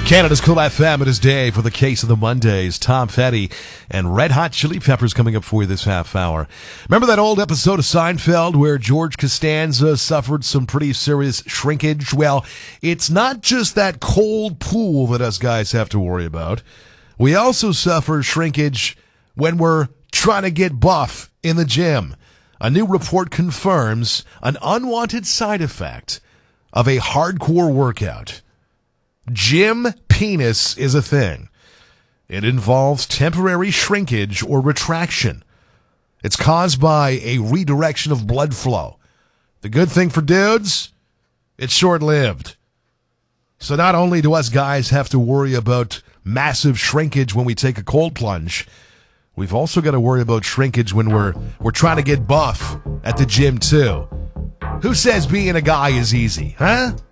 Canada's Cool FM. It is Dave for the Case of the Mondays. Tom Petty and Red Hot Chili Peppers coming up for you this half hour. Remember that old episode of Seinfeld where George Costanza suffered some pretty serious shrinkage? Well, it's not just that cold pool that us guys have to worry about. We also suffer shrinkage when we're trying to get buff in the gym. A new report confirms an unwanted side effect of a hardcore workout. Gym penis is a thing. It involves temporary shrinkage or retraction. It's caused by a redirection of blood flow. The good thing for dudes, it's short-lived. So not only do us guys have to worry about massive shrinkage when we take a cold plunge, we've also got to worry about shrinkage when we're trying to get buff at the gym too. Who says being a guy is easy, huh?